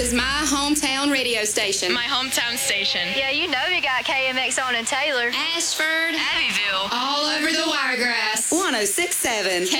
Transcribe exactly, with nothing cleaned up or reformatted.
is my hometown radio station. My hometown station. Yeah, you know we got K M X on in Taylor, Ashford, Abbeville. all over the Wiregrass. one oh six point seven